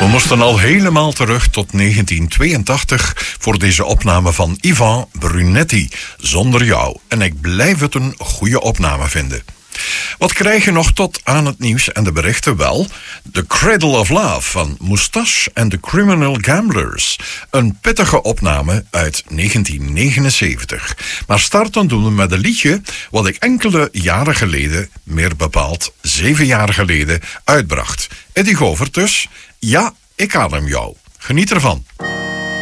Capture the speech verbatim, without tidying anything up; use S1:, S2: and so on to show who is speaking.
S1: We moesten al helemaal terug tot negentien tweeëntachtig voor deze opname van Ivan Brunetti, Zonder jou. En ik blijf het een goede opname vinden. Wat krijg je nog tot aan het nieuws en de berichten? Wel, The Cradle of Love van Moustache and the Criminal Gamblers. Een pittige opname uit negentien negenenzeventig. Maar starten doen we met een liedje wat ik enkele jaren geleden, meer bepaald zeven jaar geleden, uitbracht. Eddie Govert dus. Ja, ik adem jou. Geniet ervan.